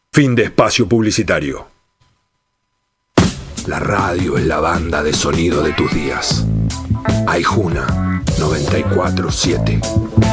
Fin de espacio publicitario. La radio es la banda de sonido de tus días. Aijuna 94.7.